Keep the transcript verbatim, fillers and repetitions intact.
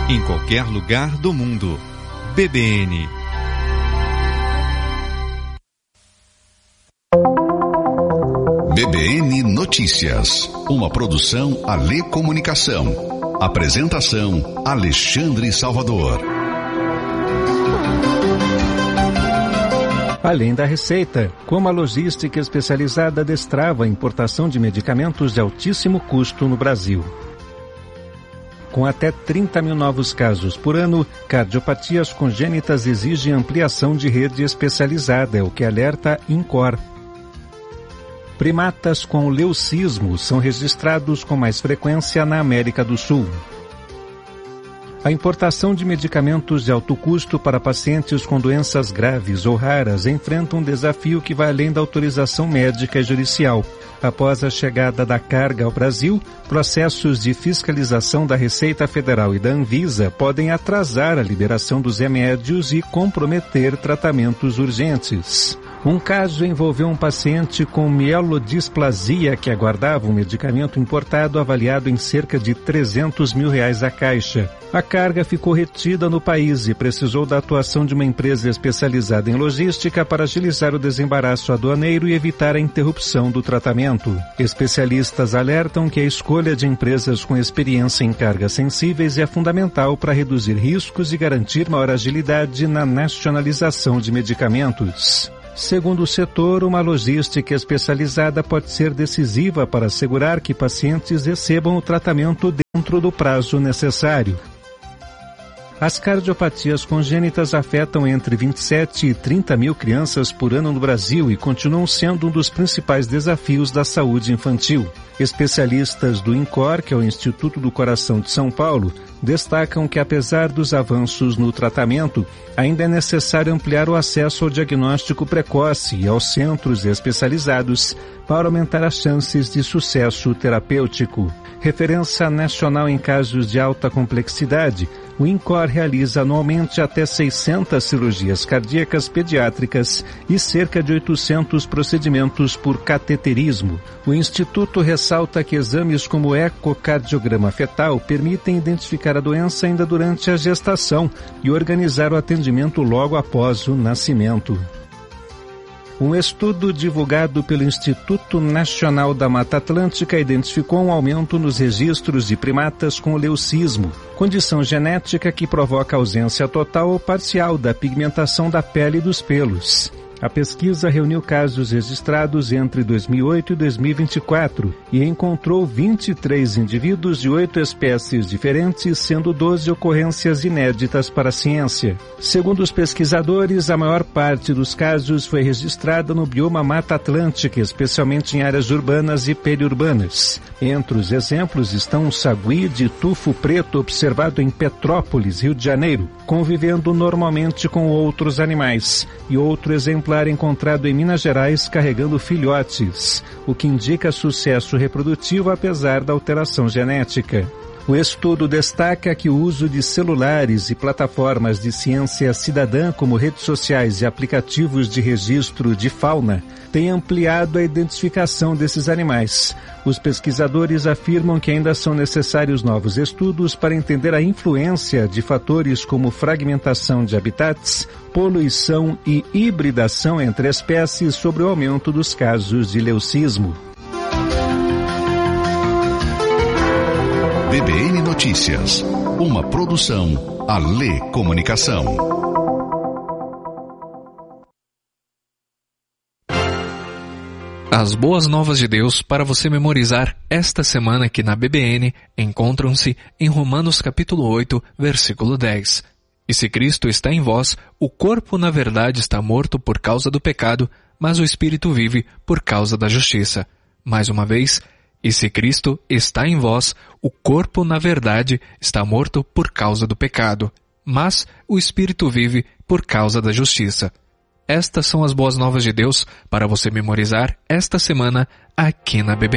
em qualquer lugar do mundo. B B N. B B N Notícias, uma produção Alê Comunicação. Apresentação Alexandre Salvador. Além da receita, como a logística especializada destrava a importação de medicamentos de altíssimo custo no Brasil. Com até trinta mil novos casos por ano, cardiopatias congênitas exigem ampliação de rede especializada, é o que alerta INCOR. Primatas com leucismo são registrados com mais frequência na América do Sul. A importação de medicamentos de alto custo para pacientes com doenças graves ou raras enfrenta um desafio que vai além da autorização médica e judicial. Após a chegada da carga ao Brasil, processos de fiscalização da Receita Federal e da Anvisa podem atrasar a liberação dos remédios e comprometer tratamentos urgentes. Um caso envolveu um paciente com mielodisplasia que aguardava um medicamento importado avaliado em cerca de trezentos mil reais a caixa. A carga ficou retida no país e precisou da atuação de uma empresa especializada em logística para agilizar o desembaraço aduaneiro e evitar a interrupção do tratamento. Especialistas alertam que a escolha de empresas com experiência em cargas sensíveis é fundamental para reduzir riscos e garantir maior agilidade na nacionalização de medicamentos. Segundo o setor, uma logística especializada pode ser decisiva para assegurar que pacientes recebam o tratamento dentro do prazo necessário. As cardiopatias congênitas afetam entre vinte e sete e trinta mil crianças por ano no Brasil e continuam sendo um dos principais desafios da saúde infantil. Especialistas do INCOR, que é o Instituto do Coração de São Paulo, destacam que apesar dos avanços no tratamento, ainda é necessário ampliar o acesso ao diagnóstico precoce e aos centros especializados para aumentar as chances de sucesso terapêutico. Referência nacional em casos de alta complexidade, o INCOR realiza anualmente até seiscentas cirurgias cardíacas pediátricas e cerca de oitocentos procedimentos por cateterismo. O Instituto ressalta que exames como o ecocardiograma fetal permitem identificar a doença ainda durante a gestação e organizar o atendimento logo após o nascimento. Um estudo divulgado pelo Instituto Nacional da Mata Atlântica identificou um aumento nos registros de primatas com leucismo, condição genética que provoca ausência total ou parcial da pigmentação da pele e dos pelos. A pesquisa reuniu casos registrados entre dois mil e oito e dois mil e vinte e quatro e encontrou vinte e três indivíduos de oito espécies diferentes, sendo doze ocorrências inéditas para a ciência. Segundo os pesquisadores, a maior parte dos casos foi registrada no bioma Mata Atlântica, especialmente em áreas urbanas e periurbanas. Entre os exemplos estão o sagui de tufo preto observado em Petrópolis, Rio de Janeiro, convivendo normalmente com outros animais, e outro exemplar encontrado em Minas Gerais carregando filhotes, o que indica sucesso reprodutivo apesar da alteração genética. O estudo destaca que o uso de celulares e plataformas de ciência cidadã como redes sociais e aplicativos de registro de fauna tem ampliado a identificação desses animais. Os pesquisadores afirmam que ainda são necessários novos estudos para entender a influência de fatores como fragmentação de habitats, poluição e hibridação entre espécies sobre o aumento dos casos de leucismo. B B N Notícias, uma produção Alê Comunicação. As boas novas de Deus para você memorizar esta semana aqui na B B N encontram-se em Romanos capítulo oito, versículo dez. E se Cristo está em vós, o corpo na verdade está morto por causa do pecado, mas o espírito vive por causa da justiça. Mais uma vez, e se Cristo está em vós, o corpo na verdade está morto por causa do pecado, mas o espírito vive por causa da justiça. Estas são as boas novas de Deus para você memorizar esta semana aqui na B B